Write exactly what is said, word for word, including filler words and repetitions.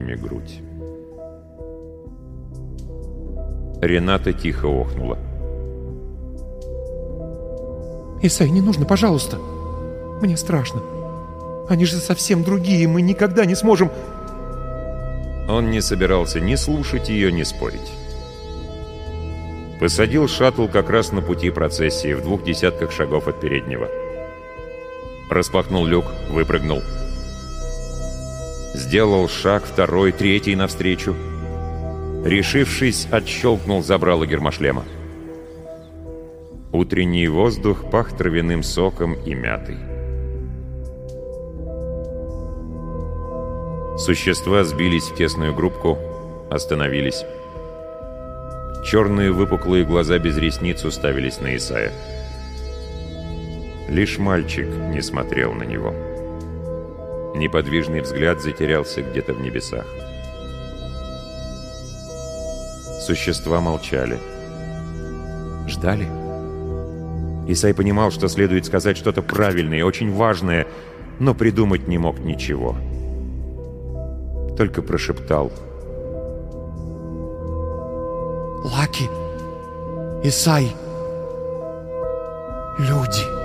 ладонями грудь. Рената тихо охнула. «Исай, не нужно, пожалуйста. Мне страшно. Они же совсем другие, мы никогда не сможем...» Он не собирался ни слушать ее, ни спорить. Посадил шаттл как раз на пути процессии, в двух десятках шагов от переднего. Распахнул люк, выпрыгнул. Сделал шаг, второй, третий навстречу. Решившись, отщелкнул забрало гермошлема. Утренний воздух пах травяным соком и мятой. Существа сбились в тесную группку, остановились. Черные выпуклые глаза без ресниц уставились на Исая. Лишь мальчик не смотрел на него. Неподвижный взгляд затерялся где-то в небесах. Существа молчали. Ждали. Исай понимал, что следует сказать что-то правильное, очень важное, но придумать не мог ничего. Только прошептал: «Лаки! Исай! Люди!»